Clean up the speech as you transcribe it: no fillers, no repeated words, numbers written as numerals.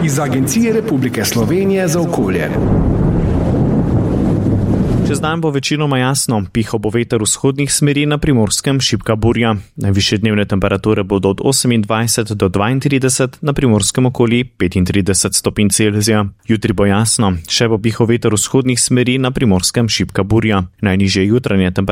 iz Agencije Republike Slovenije za okolje. Čez dan bo večinoma jasno, pihal bo veter vzhodnih smeri, na Primorskem šibka burja. Najvišje dnevne temperature bodo od 28 do 32, na Primorskem okoli 35 stopinj Celzija. Jutri bo jasno, še bo pihal veter vzhodnih smeri, na Primorskem šibka burja. Najnižje jutranje temperature